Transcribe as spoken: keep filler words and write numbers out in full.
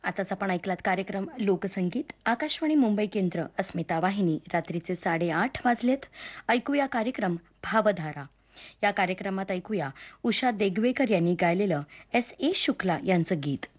आताच आपण ऐकलात कार्यक्रम लोकसंगीत. आकाशवाणी मुंबई केंद्र, अस्मिता वाहिनी. रात्रीचे साडेआठ वाजलेत. ऐकूया कार्यक्रम भावधारा. या कार्यक्रमात ऐकूया उषा देगवेकर यांनी गायलेलं एस ए शुक्ला यांचं गीत.